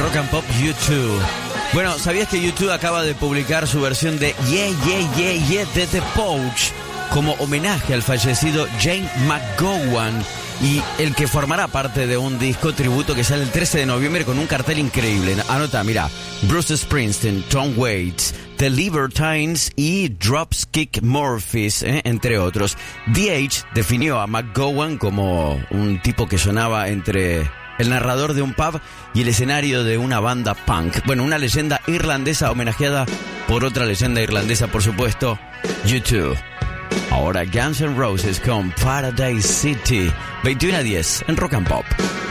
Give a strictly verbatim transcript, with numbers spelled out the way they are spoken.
Rock and Pop U dos. Bueno, ¿sabías que U dos acaba de publicar su versión de Yeah, Yeah, Yeah, Yeah de The Pogues como homenaje al fallecido Jane McGowan, y el que formará parte de un disco tributo que sale el trece de noviembre con un cartel increíble? Anota, mira: Bruce Springsteen, Tom Waits, The Libertines y Dropkick Murphys, ¿eh? entre otros. The Age definió a McGowan como un tipo que sonaba entre el narrador de un pub y el escenario de una banda punk. Bueno, una leyenda irlandesa homenajeada por otra leyenda irlandesa, por supuesto, U dos. Ahora Guns N' Roses con Paradise City, veintiuno a diez en Rock and Pop.